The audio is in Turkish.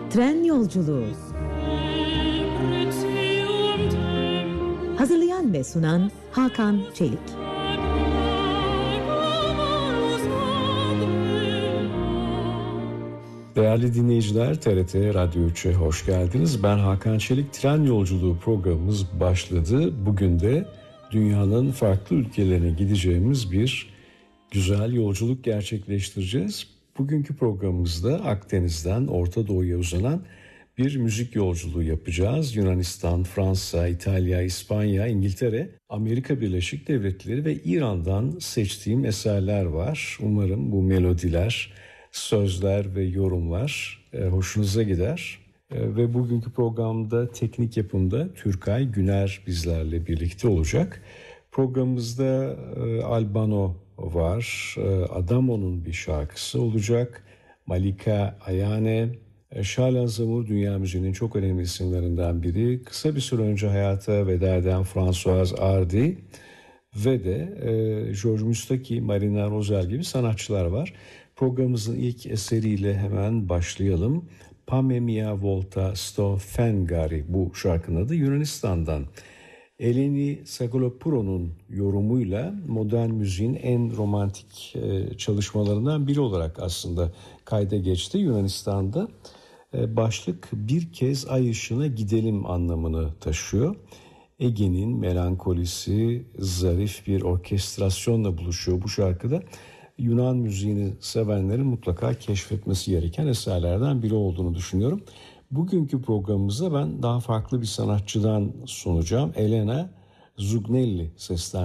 Tren yolculuğu. Hazırlayan ve sunan Hakan Çelik. Değerli dinleyiciler, TRT Radyo 3'e hoş geldiniz. Ben Hakan Çelik. Tren yolculuğu programımız başladı. Bugün de dünyanın farklı ülkelerine gideceğimiz bir güzel yolculuk gerçekleştireceğiz. Bugünkü programımızda Akdeniz'den Orta Doğu'ya uzanan bir müzik yolculuğu yapacağız. Yunanistan, Fransa, İtalya, İspanya, İngiltere, Amerika Birleşik Devletleri ve İran'dan seçtiğim eserler var. Umarım bu melodiler, sözler ve yorumlar hoşunuza gider. Ve bugünkü programda teknik yapımda Türkay Güner bizlerle birlikte olacak. Programımızda Albano var, Adamo'nun bir şarkısı olacak, Malika Ayane, Şalan Zamur dünya müziğinin çok önemli isimlerinden biri. Kısa bir süre önce hayata veda eden Françoise Hardy ve de George Mustaki, Marina Rozel gibi sanatçılar var. Programımızın ilk eseriyle hemen başlayalım. Pame mia volta sto fengari, bu şarkının adı. Yunanistan'dan Eleni Sagolopoulou'nun yorumuyla modern müziğin en romantik çalışmalarından biri olarak aslında kayda geçti. Yunanistan'da başlık bir kez ay ışığına gidelim anlamını taşıyor. Ege'nin melankolisi zarif bir orkestrasyonla buluşuyor bu şarkıda. Yunan müziğini sevenlerin mutlaka keşfetmesi gereken eserlerden biri olduğunu düşünüyorum. Bugünkü programımızda ben daha farklı bir sanatçıdan sunacağım. Elena Zugnelli seslendirdi.